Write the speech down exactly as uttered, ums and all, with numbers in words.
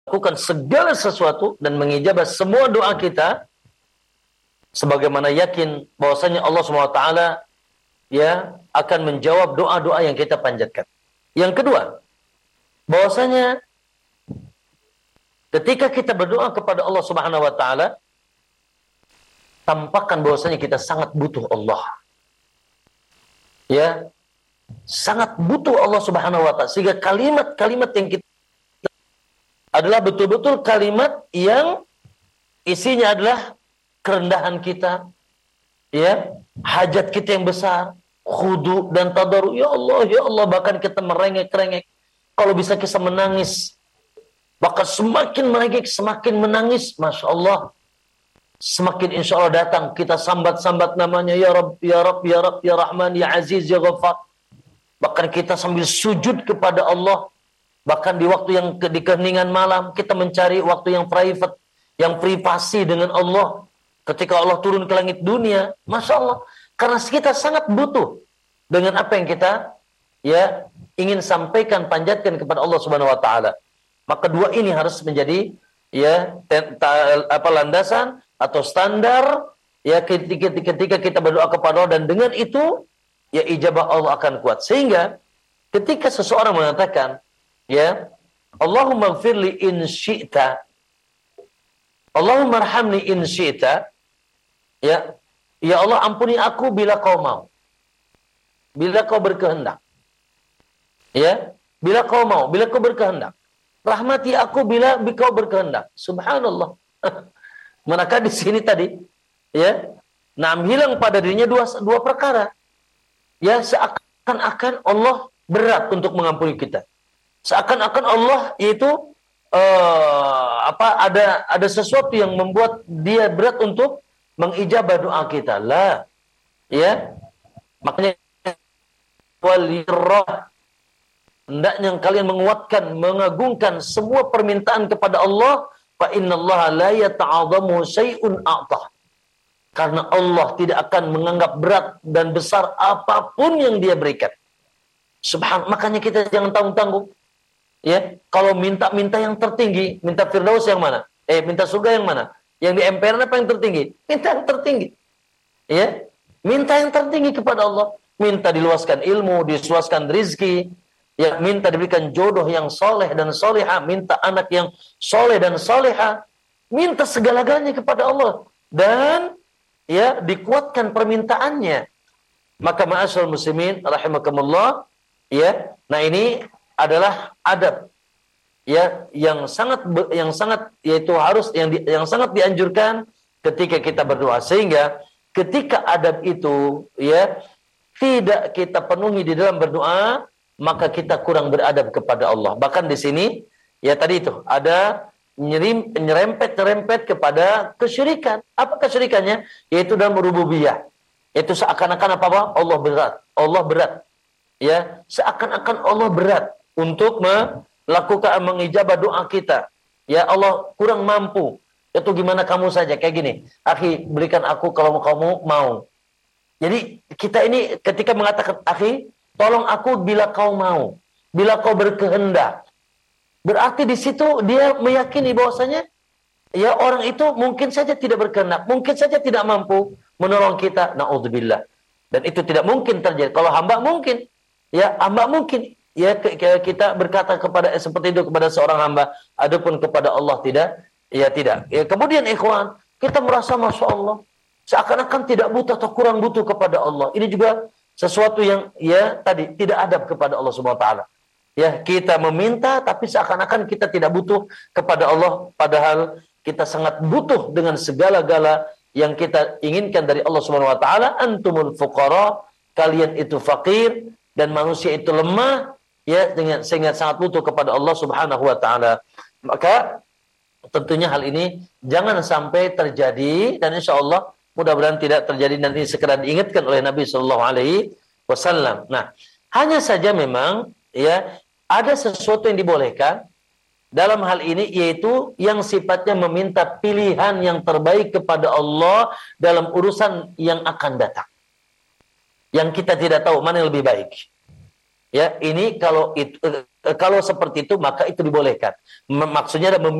melakukan segala sesuatu dan mengijabah semua doa kita, sebagaimana yakin bahwasanya Allah subhanahu wa taala ya akan menjawab doa-doa yang kita panjatkan. Yang kedua, bahwasanya ketika kita berdoa kepada Allah subhanahu wa taala, tampakkan bahwasanya kita sangat butuh Allah. Ya, sangat butuh Allah subhanahu wa ta'ala, sehingga kalimat-kalimat yang kita adalah betul-betul kalimat yang isinya adalah kerendahan kita, ya, hajat kita yang besar, khudu dan tadarru, ya Allah, ya Allah, bahkan kita merengek-rengek, kalau bisa kita menangis, bahkan semakin merengek, semakin menangis, Masya Allah, semakin insya Allah datang, kita sambat-sambat namanya, ya Rabb, ya Rabb, ya Rabb, ya Rahman, ya Aziz, ya Ghaffar. Bahkan kita sambil sujud kepada Allah, bahkan di waktu yang ke, di keheningan malam, kita mencari waktu yang private, yang privasi dengan Allah, ketika Allah turun ke langit dunia, Masya Allah, karena kita sangat butuh dengan apa yang kita ya ingin sampaikan, panjatkan kepada Allah Subhanahu Wa Taala. Maka dua ini harus menjadi ya ta, apa landasan atau standar ya ketika, ketika kita berdoa kepada Allah, dan dengan itu ya ijabah Allah akan kuat. Sehingga ketika seseorang mengatakan ya Allahumma gfirli in syi'ta, Allahumma arhamni in syi'ta, ya ya Allah ampuni aku bila kau mau, bila kau berkehendak, ya bila kau mau, bila kau berkehendak, rahmati aku bila kau berkehendak. Subhanallah. Manakah di sini tadi ya nah hilang pada dirinya dua dua perkara. Ya, seakan-akan Allah berat untuk mengampuni kita. Seakan-akan Allah itu uh, apa ada ada sesuatu yang membuat dia berat untuk mengijabah doa kita. Lah. Ya. Makanya walirrah, hendaknya kalian menguatkan, mengagungkan semua permintaan kepada Allah, fa innallaha la yata'adhamu syai'un a'tah. Karena Allah tidak akan menganggap berat dan besar apapun yang dia berikan. Subhan, makanya kita jangan tanggung-tanggung. Ya, kalau minta-minta yang tertinggi, minta Firdaus yang mana? Eh, minta surga yang mana? Yang di emperan apa yang tertinggi? Minta yang tertinggi. Ya, minta yang tertinggi kepada Allah. Minta diluaskan ilmu, diluaskan rizki. Ya, minta diberikan jodoh yang soleh dan soleha. Minta anak yang soleh dan soleha. Minta segala-galanya kepada Allah. Dan ya dikuatkan permintaannya. Maka ma'asyarul muslimin rahimakumullah, ya. Nah, ini adalah adab ya yang sangat yang sangat yaitu harus yang di, yang sangat dianjurkan ketika kita berdoa, sehingga ketika adab itu ya tidak kita penuhi di dalam berdoa, maka kita kurang beradab kepada Allah. Bahkan di sini ya tadi itu ada nyerempet-nyerempet kepada kesyirikan. Apa kesyirikannya? Yaitu dalam rububiyah. Itu seakan-akan apa-apa? Allah berat. Allah berat. Ya, seakan-akan Allah berat untuk melakukan mengijabah doa kita. Ya Allah kurang mampu. Itu gimana kamu saja kayak gini. Akhi, berikan aku kalau kamu mau. Jadi kita ini ketika mengatakan akhi, tolong aku bila kau mau. Bila kau berkehendak. Berarti di situ dia meyakini bahwasanya ya orang itu mungkin saja tidak berkehendak, mungkin saja tidak mampu menolong kita. Naudzubillah. Dan itu tidak mungkin terjadi. Kalau hamba mungkin, ya hamba mungkin ya kita berkata kepada seperti itu kepada seorang hamba, adapun kepada Allah tidak, ya tidak. Ya kemudian ikhwan, kita merasa Masya Allah seakan-akan tidak butuh atau kurang butuh kepada Allah. Ini juga sesuatu yang ya tadi tidak adab kepada Allah Subhanahu wa taala. Ya, kita meminta tapi seakan-akan kita tidak butuh kepada Allah, padahal kita sangat butuh dengan segala-gala yang kita inginkan dari Allah Subhanahu wa taala. Antumul fuqara, kalian itu fakir dan manusia itu lemah ya, dengan sehingga sangat butuh kepada Allah Subhanahu wa taala. Maka tentunya hal ini jangan sampai terjadi, dan insya Allah mudah-mudahan tidak terjadi nanti sekedar diingatkan oleh Nabi sallallahu alaihi wasallam. Nah, hanya saja memang ya, ada sesuatu yang dibolehkan dalam hal ini, yaitu yang sifatnya meminta pilihan yang terbaik kepada Allah dalam urusan yang akan datang. Yang kita tidak tahu mana yang lebih baik. Ya, ini kalau itu kalau seperti itu maka itu dibolehkan. Maksudnya adalah